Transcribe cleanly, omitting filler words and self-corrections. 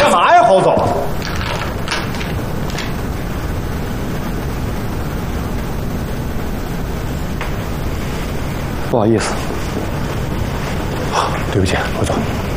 干嘛呀，侯总？不好意思，对不起，侯总。